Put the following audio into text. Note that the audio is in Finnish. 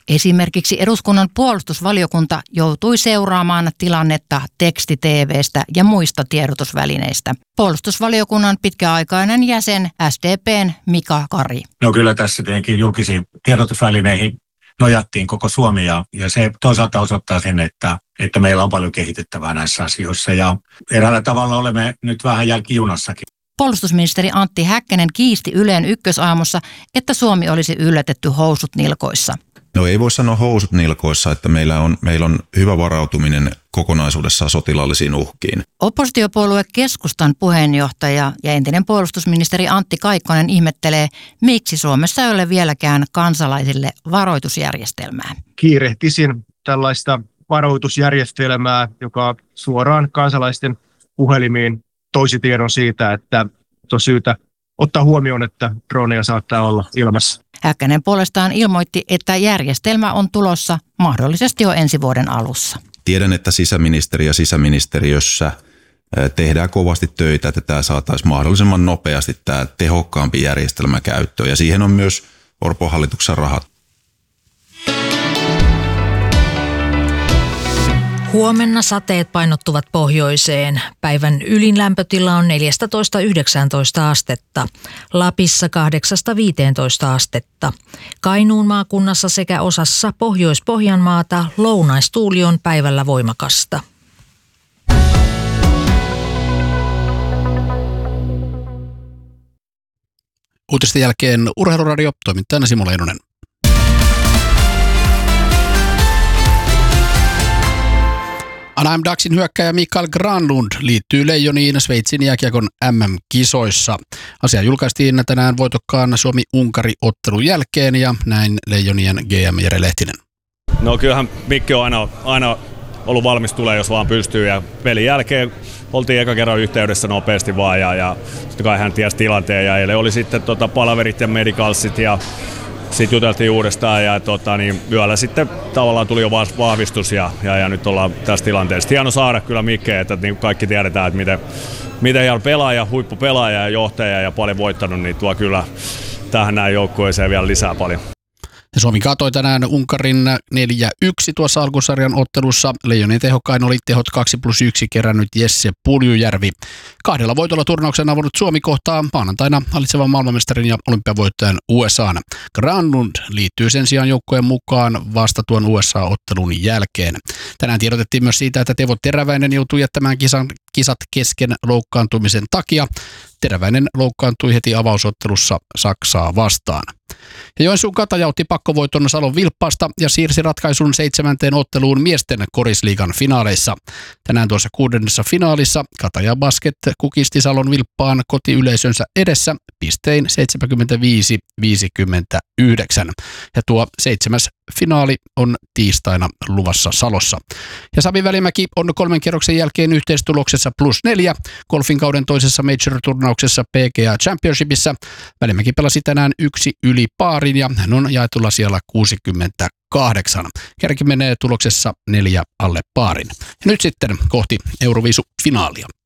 Esimerkiksi eduskunnan puolustusvaliokunta joutui seuraamaan tilannetta teksti-TV:stä ja muista tiedotusvälineistä. Puolustusvaliokunnan pitkäaikainen jäsen SDP:n Mika Kari. No kyllä tässä tietenkin julkisiin tiedotusvälineihin nojattiin koko Suomi ja se toisaalta osoittaa sen, että meillä on paljon kehitettävää näissä asioissa ja eräällä tavalla olemme nyt vähän jälkijunassakin. Puolustusministeri Antti Häkkänen kiisti Ylen Ykkösaamussa, että Suomi olisi yllätetty housut nilkoissa. No ei voi sanoa housut nilkoissa, että meillä on hyvä varautuminen kokonaisuudessaan sotilaallisiin uhkiin. Oppositiopuolue Keskustan puheenjohtaja ja entinen puolustusministeri Antti Kaikkonen ihmettelee, miksi Suomessa ei ole vieläkään kansalaisille varoitusjärjestelmää. Kiirehtisin tällaista varoitusjärjestelmää, joka suoraan kansalaisten puhelimiin toisi tiedon siitä, että on syytä ottaa huomioon, että droneja saattaa olla ilmassa. Häkkänen puolestaan ilmoitti, että järjestelmä on tulossa mahdollisesti jo ensi vuoden alussa. Tiedän, että sisäministeri ja sisäministeriössä tehdään kovasti töitä, että tämä saataisiin mahdollisimman nopeasti tämä tehokkaampi järjestelmä käyttöön. Ja siihen on myös Orpon hallituksen rahat. Huomenna sateet painottuvat pohjoiseen. Päivän ylin lämpötila on 14–19 astetta. Lapissa 8–15 astetta. Kainuun maakunnassa sekä osassa Pohjois-Pohjanmaata lounaistuuli on päivällä voimakasta. Uutisten jälkeen Urheiluradio, toimittajana Simo Leinonen. Anaheim Ducksin hyökkääjä Mikael Granlund liittyy Leijoniin Sveitsin jääkiekon MM-kisoissa. Asia julkaistiin tänään voitokkaan Suomi-Unkari-ottelun jälkeen ja näin Leijonien GM Jere Lehtinen. No kyllähän Mikki on aina ollut valmis tulee, jos vaan pystyy ja pelin jälkeen oltiin eka kerran yhteydessä nopeasti vaan ja sitten kai hän tiesi tilanteen ja eilen oli sitten palaverit ja medicalsit ja sitten juteltiin uudestaan ja yöllä sitten tavallaan tuli jo vahvistus ja nyt ollaan tässä tilanteessa. Hieno saada kyllä Mikke, että niin kaikki tiedetään, että miten hieno pelaaja, huippupelaaja ja johtaja ja paljon voittanut, niin tuo kyllä tähän näin joukkueeseen vielä lisää paljon. Ja Suomi katoi tänään Unkarin 4-1 tuossa alkusarjan ottelussa. Leijonien tehokkain oli tehot 2+1 kerännyt Jesse Puljujärvi. 2 voitolla turnauksen avannut Suomi kohtaa maanantaina hallitsevan maailmanmestarin ja olympiavoittajan USA:n. Granlund liittyy sen sijaan joukkueen mukaan vasta tuon USA-ottelun jälkeen. Tänään tiedotettiin myös siitä, että Teuvo Teräväinen joutui jättämään kisat kesken loukkaantumisen takia. Teräväinen loukkaantui heti avausottelussa Saksaa vastaan. Ja Joensuun Kataja otti pakkovoiton Salon Vilppaasta ja siirsi ratkaisun 7. otteluun miesten korisliigan finaaleissa. Tänään tuossa 6. finaalissa Kataja Basket kukisti Salon Vilppaan kotiyleisönsä edessä pistein 75-59. Ja tuo 7. finaali on tiistaina luvassa Salossa. Ja Sami Välimäki on 3 kierroksen jälkeen yhteistuloksessa +4 golfin kauden toisessa major-turnauksessa PGA Championshipissa. Välimäki pelasi tänään 1 yli paarin ja hän on jaetulla siellä 68. Kärki menee tuloksessa 4 alle paarin. Ja nyt sitten kohti Euroviisu-finaalia.